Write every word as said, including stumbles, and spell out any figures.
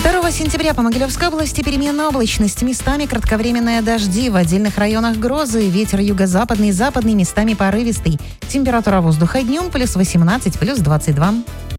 второго сентября по Могилевской области переменная облачность, местами кратковременные дожди, в отдельных районах грозы, ветер юго-западный, западный, местами порывистый. Температура воздуха днем плюс восемнадцать, плюс двадцать два.